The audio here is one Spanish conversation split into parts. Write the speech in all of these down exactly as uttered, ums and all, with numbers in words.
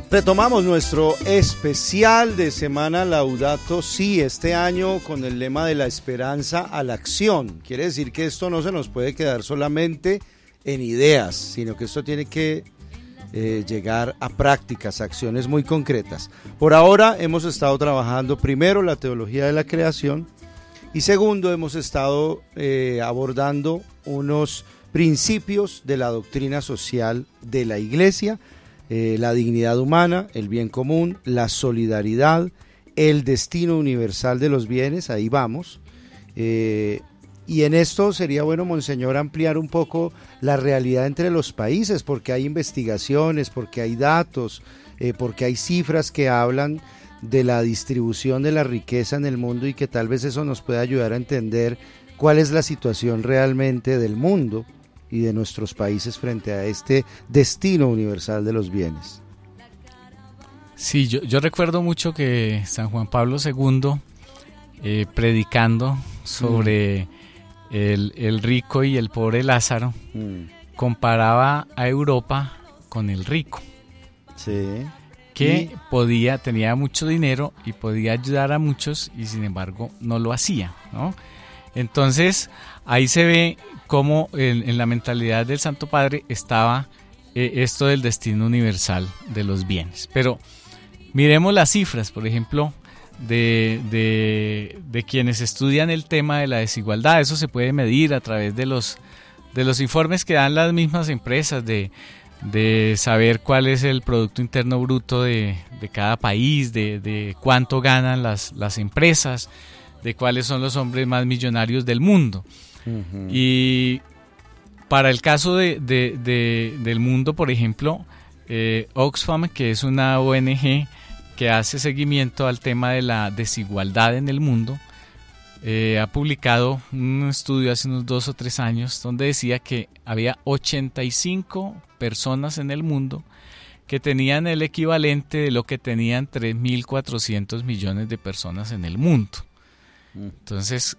Retomamos nuestro especial de Semana Laudato Si, este año con el lema de la esperanza a la acción. Quiere decir que esto no se nos puede quedar solamente en ideas, sino que esto tiene que eh, llegar a prácticas, a acciones muy concretas. Por ahora hemos estado trabajando primero la teología de la creación y segundo hemos estado eh, abordando unos principios de la doctrina social de la Iglesia. Eh, la dignidad humana, el bien común, la solidaridad, el destino universal de los bienes, ahí vamos. Eh, y en esto sería bueno, Monseñor, ampliar un poco la realidad entre los países, porque hay investigaciones, porque hay datos, eh, porque hay cifras que hablan de la distribución de la riqueza en el mundo y que tal vez eso nos pueda ayudar a entender cuál es la situación realmente del mundo y de nuestros países frente a este destino universal de los bienes. Sí, yo, yo recuerdo mucho que San Juan Pablo segundo, eh, predicando sobre mm. el, el rico y el pobre Lázaro, mm. comparaba a Europa con el rico, sí. que y... podía, tenía mucho dinero y podía ayudar a muchos y sin embargo no lo hacía, ¿no? Entonces ahí se ve cómo en, en la mentalidad del Santo Padre estaba eh, esto del destino universal de los bienes. Pero miremos las cifras, por ejemplo, de, de, de quienes estudian el tema de la desigualdad. Eso se puede medir a través de los, de los informes que dan las mismas empresas, de, de saber cuál es el Producto Interno Bruto de, de cada país, de, de cuánto ganan las, las empresas, de cuáles son los hombres más millonarios del mundo. Uh-huh. Y para el caso de, de, de, del mundo, por ejemplo, eh, Oxfam, que es una O N G que hace seguimiento al tema de la desigualdad en el mundo, eh, ha publicado un estudio hace unos dos o tres años donde decía que había ochenta y cinco personas en el mundo que tenían el equivalente de lo que tenían tres mil cuatrocientos millones de personas en el mundo. Entonces,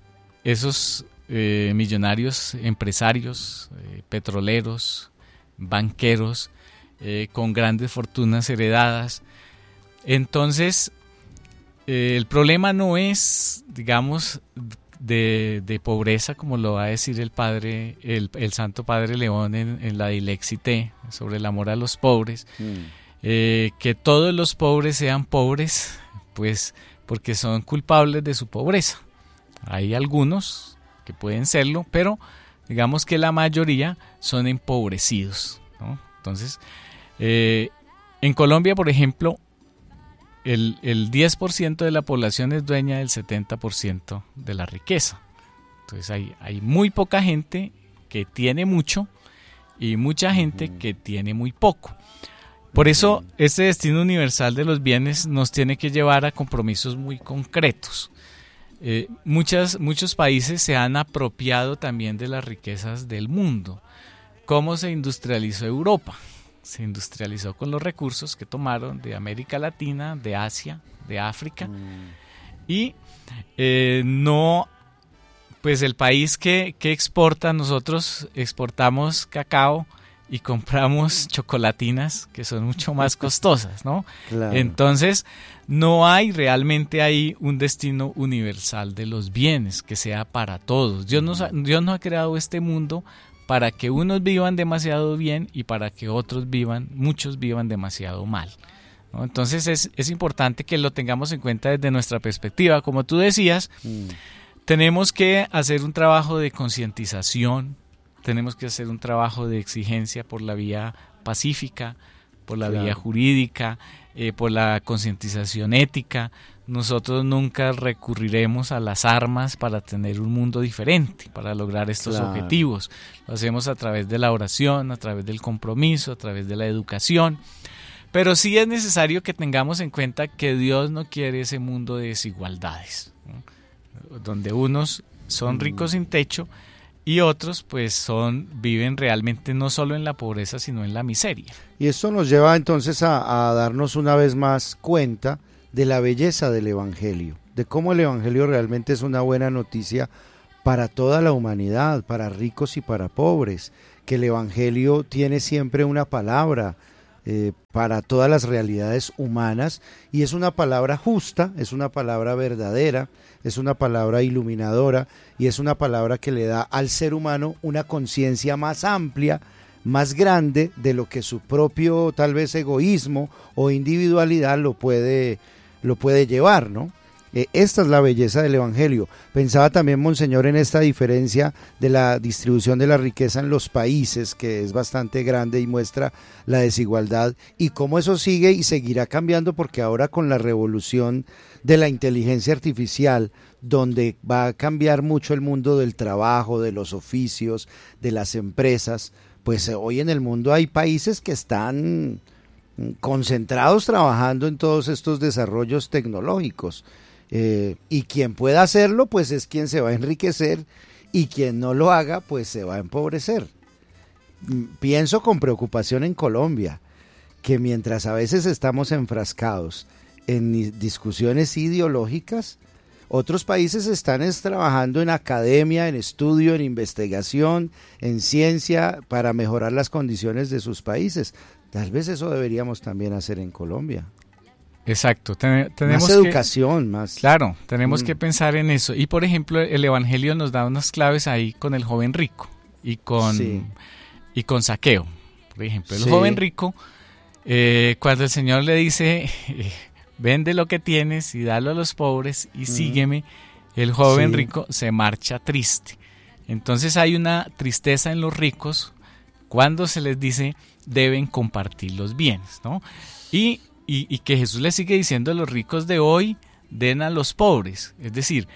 esos eh, millonarios, empresarios, eh, petroleros, banqueros, eh, con grandes fortunas heredadas. Entonces, eh, el problema no es, digamos, de, de pobreza, como lo va a decir el padre, el, el Santo Padre León en, en la Dilexite, sobre el amor a los pobres, mm. eh, que todos los pobres sean pobres, pues porque son culpables de su pobreza. Hay algunos que pueden serlo, pero digamos que la mayoría son empobrecidos, ¿no? Entonces, eh, en Colombia, por ejemplo, el, el diez por ciento de la población es dueña del setenta por ciento de la riqueza. Entonces hay, hay muy poca gente que tiene mucho y mucha gente uh-huh. que tiene muy poco. Por eso, este destino universal de los bienes nos tiene que llevar a compromisos muy concretos. Eh, muchas, muchos países se han apropiado también de las riquezas del mundo. ¿Cómo se industrializó Europa? Se industrializó con los recursos que tomaron de América Latina, de Asia, de África. Mm. Y eh, no, pues el país que, que exporta, nosotros exportamos cacao y compramos chocolatinas que son mucho más costosas, ¿no? Claro. Entonces, no hay realmente ahí un destino universal de los bienes que sea para todos. Dios, nos ha, Dios no ha creado este mundo para que unos vivan demasiado bien y para que otros vivan, muchos vivan demasiado mal, ¿no? Entonces, es, es importante que lo tengamos en cuenta desde nuestra perspectiva. Como tú decías, mm. tenemos que hacer un trabajo de concientización. Tenemos que hacer un trabajo de exigencia por la vía pacífica, por la claro. vía jurídica, eh, por la concientización ética. Nosotros nunca recurriremos a las armas para tener un mundo diferente, para lograr estos claro. objetivos. Lo hacemos a través de la oración, a través del compromiso, a través de la educación. Pero sí es necesario que tengamos en cuenta que Dios no quiere ese mundo de desigualdades, ¿no? Donde unos son ricos sin techo y otros pues son viven realmente no solo en la pobreza sino en la miseria. Y esto nos lleva entonces a, a darnos una vez más cuenta de la belleza del Evangelio, de cómo el Evangelio realmente es una buena noticia para toda la humanidad, para ricos y para pobres, que el Evangelio tiene siempre una palabra eh, para todas las realidades humanas, y es una palabra justa, es una palabra verdadera, es una palabra iluminadora, y es una palabra que le da al ser humano una conciencia más amplia, más grande de lo que su propio tal vez egoísmo o individualidad lo puede, lo puede llevar, ¿no? Eh, esta es la belleza del Evangelio. Pensaba también, Monseñor, en esta diferencia de la distribución de la riqueza en los países, que es bastante grande y muestra la desigualdad, y cómo eso sigue y seguirá cambiando, porque ahora con la revolución de la inteligencia artificial, donde va a cambiar mucho el mundo del trabajo, de los oficios, de las empresas, pues hoy en el mundo hay países que están concentrados trabajando en todos estos desarrollos tecnológicos. Eh, y quien pueda hacerlo, pues es quien se va a enriquecer, y quien no lo haga, pues se va a empobrecer. Pienso con preocupación en Colombia, que mientras a veces estamos enfrascados en discusiones ideológicas, otros países están es, trabajando en academia, en estudio, en investigación, en ciencia, para mejorar las condiciones de sus países. Tal vez eso deberíamos también hacer en Colombia. Exacto, Ten, tenemos más educación, que, más. Claro, tenemos mm. que pensar en eso. Y por ejemplo, el Evangelio nos da unas claves ahí con el joven rico y con, sí. y con Zaqueo. Por ejemplo, el sí. joven rico, eh, cuando el Señor le dice, eh, vende lo que tienes y dalo a los pobres y mm. sígueme, el joven sí. rico se marcha triste. Entonces hay una tristeza en los ricos cuando se les dice deben compartir los bienes, ¿no? Y Y, y que Jesús le sigue diciendo a los ricos de hoy, den a los pobres, es decir,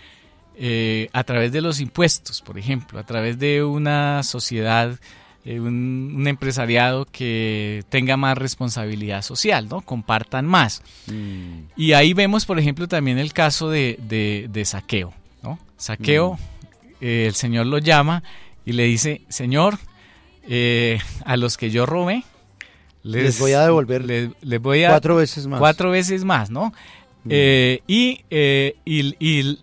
eh, a través de los impuestos, por ejemplo, a través de una sociedad, eh, un, un empresariado que tenga más responsabilidad social, ¿no? Compartan más. Mm. Y ahí vemos, por ejemplo, también el caso de, de, de Zaqueo, ¿no? Zaqueo, mm. eh, el Señor lo llama y le dice, Señor, eh, a los que yo robé, Les, les voy a devolver les, les voy a, cuatro veces más. Cuatro veces más, ¿no? Mm. Eh, y, eh, y, y, y,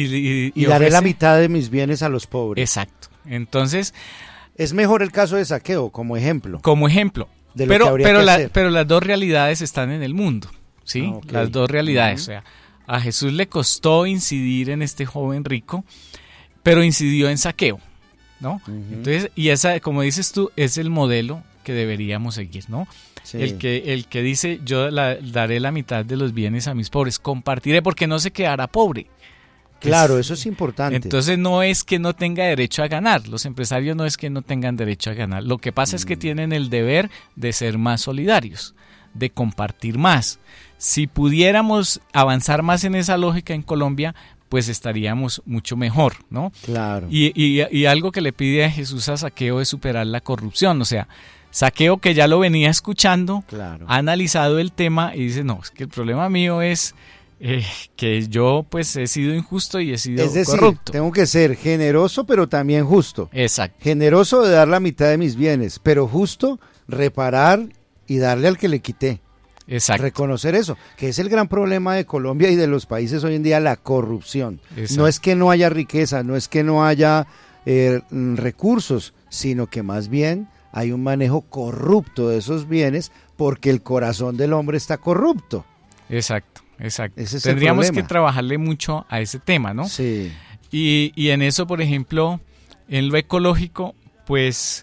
y, y daré ofrece... la mitad de mis bienes a los pobres. Exacto. Entonces... Es mejor el caso de Zaqueo, como ejemplo. Como ejemplo. De lo pero, que habría pero, que la, hacer. pero las dos realidades están en el mundo, ¿sí? Ah, okay. Las dos realidades. Uh-huh. O sea, a Jesús le costó incidir en este joven rico, pero incidió en Zaqueo, ¿no? Uh-huh. Entonces, y esa, como dices tú, es el modelo que deberíamos seguir, ¿no? Sí. El que el que dice yo la, daré la mitad de los bienes a mis pobres, compartiré porque no se quedará pobre. Claro, es, eso es importante. Entonces no es que no tenga derecho a ganar, los empresarios no es que no tengan derecho a ganar, lo que pasa mm. es que tienen el deber de ser más solidarios, de compartir más. Si pudiéramos avanzar más en esa lógica en Colombia, pues estaríamos mucho mejor, ¿no? Claro. Y, y, y algo que le pide a Jesús a Zaqueo es superar la corrupción, o sea, Zaqueo, que ya lo venía escuchando, claro. ha analizado el tema y dice, no, es que el problema mío es eh, que yo pues he sido injusto y he sido es decir, corrupto. Tengo que ser generoso pero también justo. Exacto. Generoso de dar la mitad de mis bienes, pero justo reparar y darle al que le quité. Exacto. Reconocer eso, que es el gran problema de Colombia y de los países hoy en día, la corrupción. Exacto. No es que no haya riqueza, no es que no haya eh, recursos, sino que más bien hay un manejo corrupto de esos bienes porque el corazón del hombre está corrupto. Exacto, exacto. Ese es Tendríamos el que trabajarle mucho a ese tema, ¿no? Sí. Y, y en eso, por ejemplo, en lo ecológico, pues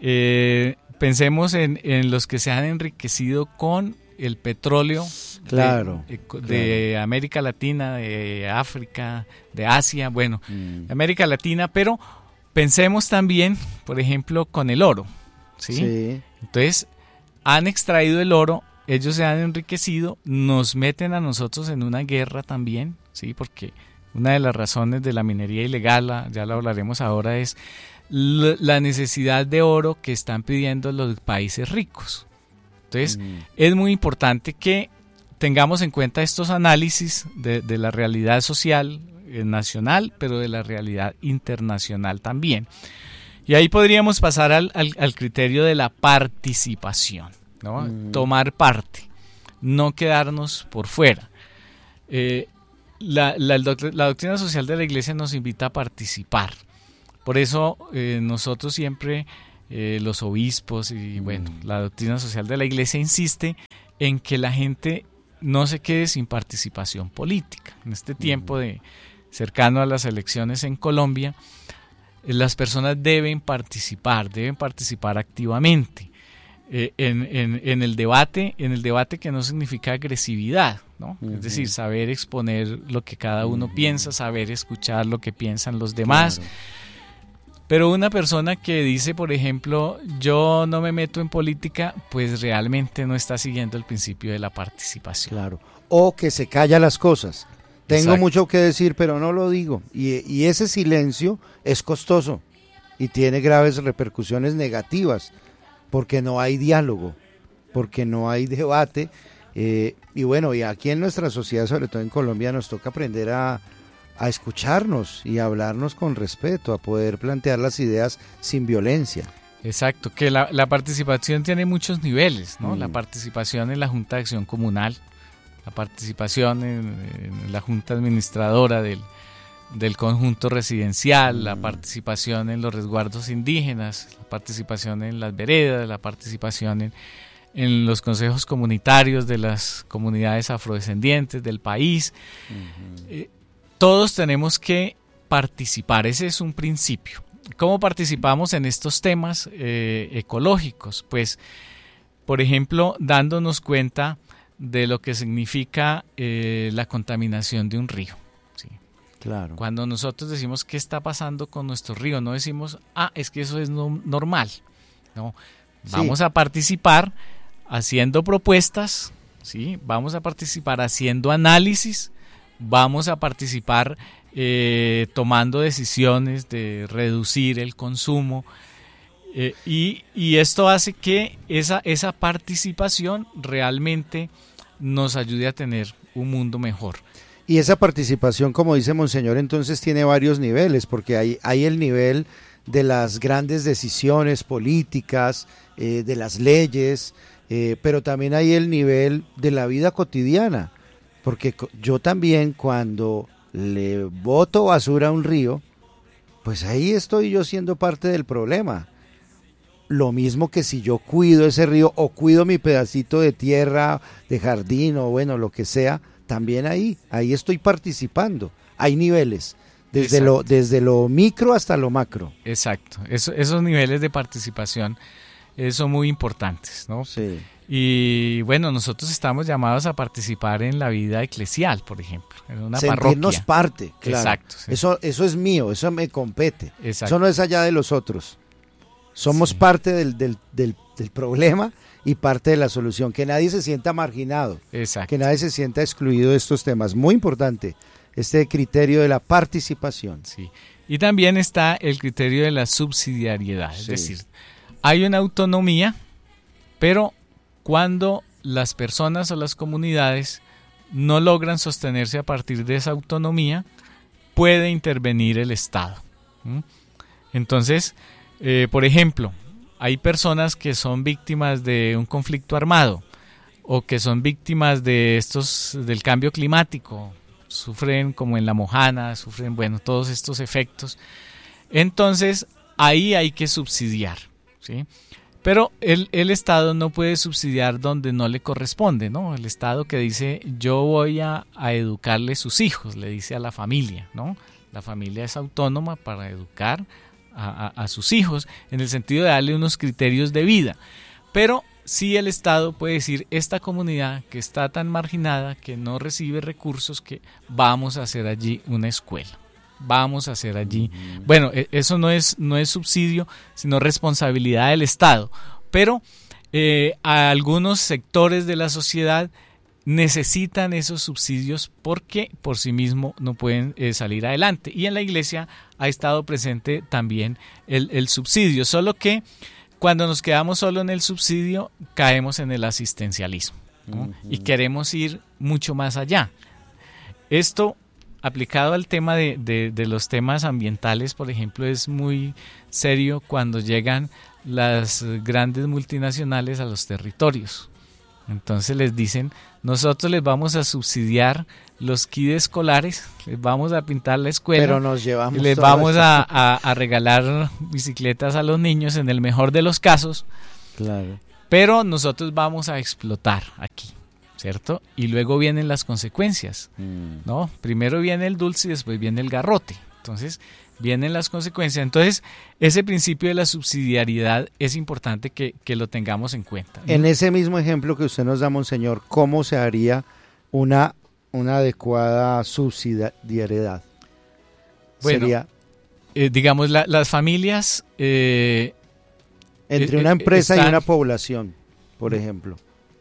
eh, pensemos en, en los que se han enriquecido con el petróleo claro, de, de claro. América Latina, de África, de Asia, bueno, mm. de América Latina, pero pensemos también, por ejemplo, con el oro. ¿Sí? Sí. Entonces, han extraído el oro, ellos se han enriquecido, nos meten a nosotros en una guerra también, ¿sí? Porque una de las razones de la minería ilegal, ya lo hablaremos ahora, es la necesidad de oro que están pidiendo los países ricos. Entonces, mm. es muy importante que tengamos en cuenta estos análisis de, de la realidad social eh, nacional, pero de la realidad internacional también. Y ahí podríamos pasar al, al, al criterio de la participación, ¿no? Mm. Tomar parte, no quedarnos por fuera. Eh, la, la, la doctrina social de la Iglesia nos invita a participar. Por eso eh, nosotros siempre eh, los obispos y bueno, la doctrina social de la Iglesia insiste en que la gente no se quede sin participación política. En este tiempo de cercano a las elecciones en Colombia, las personas deben participar, deben participar activamente eh, en, en, en el debate, en el debate que no significa agresividad, ¿no? Uh-huh. Es decir, saber exponer lo que cada uno uh-huh. piensa, saber escuchar lo que piensan los demás. Claro. Pero una persona que dice, por ejemplo, yo no me meto en política, pues realmente no está siguiendo el principio de la participación. Claro. O que se calla las cosas. Tengo Exacto. mucho que decir, pero no lo digo. Y, y ese silencio es costoso y tiene graves repercusiones negativas, porque no hay diálogo, porque no hay debate. Eh, y bueno, y aquí en nuestra sociedad, sobre todo en Colombia, nos toca aprender a, a escucharnos y a hablarnos con respeto, a poder plantear las ideas sin violencia. Exacto, que la, la participación tiene muchos niveles, ¿no? Mm. La participación en la Junta de Acción Comunal, la participación en, en la Junta Administradora del, del conjunto residencial, mm. la participación en los resguardos indígenas, la participación en las veredas, la participación en, en los consejos comunitarios de las comunidades afrodescendientes del país. Mm-hmm. Eh, todos tenemos que participar, ese es un principio. ¿Cómo participamos en estos temas eh, ecológicos? Pues, por ejemplo, dándonos cuenta de lo que significa eh, la contaminación de un río. ¿Sí? Claro. Cuando nosotros decimos qué está pasando con nuestro río, no decimos, ah, es que eso es no, normal. No, vamos sí. a participar haciendo propuestas, ¿sí? Vamos a participar haciendo análisis, vamos a participar eh, tomando decisiones de reducir el consumo. Eh, y, y esto hace que esa, esa participación realmente nos ayude a tener un mundo mejor. Y esa participación, como dice Monseñor, entonces tiene varios niveles, porque hay, hay el nivel de las grandes decisiones políticas, eh, de las leyes, eh, pero también hay el nivel de la vida cotidiana, porque yo también cuando le boto basura a un río, pues ahí estoy yo siendo parte del problema. Lo mismo que si yo cuido ese río o cuido mi pedacito de tierra, de jardín o bueno, lo que sea, también ahí, ahí estoy participando. Hay niveles, desde lo, desde lo micro hasta lo macro. Exacto, Eso, esos niveles de participación eh, son muy importantes, ¿no? Sí. Y bueno, nosotros estamos llamados a participar en la vida eclesial, por ejemplo, en una Sentirnos parroquia. parte, claro. Exacto. Sí. Eso, eso es mío, eso me compete. Exacto. Eso no es allá de los otros. Somos sí. parte del, del, del, del problema y parte de la solución. Que nadie se sienta marginado. Exacto. Que nadie se sienta excluido de estos temas. Muy importante este criterio de la participación. Sí. Y también está el criterio de la subsidiariedad. Sí. Es decir, hay una autonomía, pero cuando las personas o las comunidades no logran sostenerse a partir de esa autonomía, puede intervenir el Estado. ¿Mm? Entonces, Eh, por ejemplo, hay personas que son víctimas de un conflicto armado o que son víctimas de estos del cambio climático, sufren como en la Mojana, sufren, bueno, todos estos efectos. Entonces, ahí hay que subsidiar, ¿sí? Pero el, el Estado no puede subsidiar donde no le corresponde, ¿no? El Estado que dice, yo voy a, a educarle sus hijos, le dice a la familia, ¿no? La familia es autónoma para educar A, a, a sus hijos, en el sentido de darle unos criterios de vida, pero sí el Estado puede decir, esta comunidad que está tan marginada, que no recibe recursos, que vamos a hacer allí una escuela, vamos a hacer allí, uh-huh. bueno, eso no es, no es subsidio, sino responsabilidad del Estado, pero eh, a algunos sectores de la sociedad necesitan esos subsidios porque por sí mismo no pueden eh, salir adelante. Y en la Iglesia ha estado presente también el, el subsidio, solo que cuando nos quedamos solo en el subsidio caemos en el asistencialismo, ¿no? Uh-huh. Y queremos ir mucho más allá. Esto aplicado al tema de, de, de los temas ambientales, por ejemplo, es muy serio cuando llegan las grandes multinacionales a los territorios. Entonces les dicen, nosotros les vamos a subsidiar los kits escolares, les vamos a pintar la escuela, pero nos llevamos les vamos a, a, a regalar bicicletas a los niños en el mejor de los casos, claro. Pero nosotros vamos a explotar aquí, ¿cierto? Y luego vienen las consecuencias, mm. ¿no? Primero viene el dulce y después viene el garrote. Entonces, vienen las consecuencias. Entonces, ese principio de la subsidiariedad es importante que, que lo tengamos en cuenta, ¿no? En ese mismo ejemplo que usted nos da, monseñor, ¿cómo se haría una, una adecuada subsidiariedad? Bueno, Sería, eh, digamos, la, las familias... Eh, entre una empresa están, y una población, por ejemplo.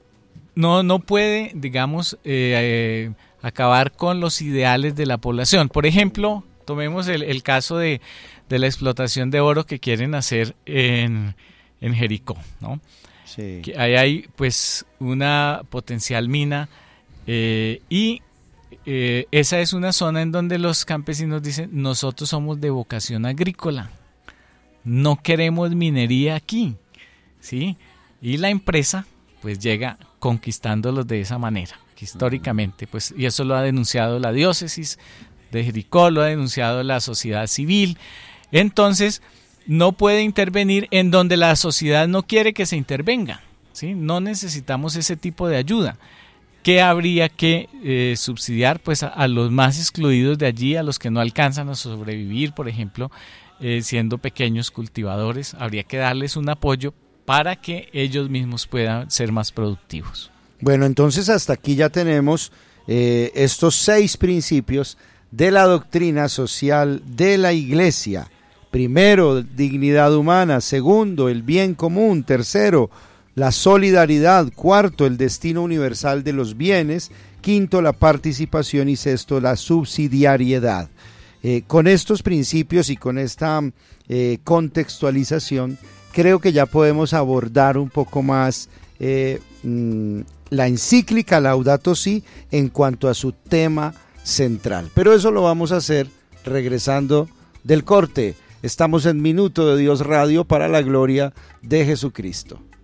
No, no puede, digamos, eh, eh, acabar con los ideales de la población. Por ejemplo, tomemos el, el caso de, de la explotación de oro que quieren hacer en, en Jericó, ¿no? Sí. Que ahí hay pues una potencial mina eh, y eh, esa es una zona en donde los campesinos dicen, nosotros somos de vocación agrícola, no queremos minería aquí, ¿sí? Y la empresa pues llega conquistándolos de esa manera, que históricamente, pues, y eso lo ha denunciado la diócesis de Jericó, lo ha denunciado la sociedad civil. Entonces, no puede intervenir en donde la sociedad no quiere que se intervenga, ¿sí? No necesitamos ese tipo de ayuda. ¿Qué habría que eh, subsidiar? Pues a, a los más excluidos de allí, a los que no alcanzan a sobrevivir, por ejemplo, eh, siendo pequeños cultivadores, habría que darles un apoyo para que ellos mismos puedan ser más productivos. Bueno, entonces hasta aquí ya tenemos eh, estos seis principios de la doctrina social de la Iglesia. Primero, dignidad humana. Segundo, el bien común. Tercero, la solidaridad. Cuarto, el destino universal de los bienes. Quinto, la participación. Y sexto, la subsidiariedad. Eh, con estos principios y con esta eh, contextualización, creo que ya podemos abordar un poco más eh, mmm, la encíclica Laudato Si en cuanto a su tema central. Pero eso lo vamos a hacer regresando del corte. Estamos en Minuto de Dios Radio para la gloria de Jesucristo.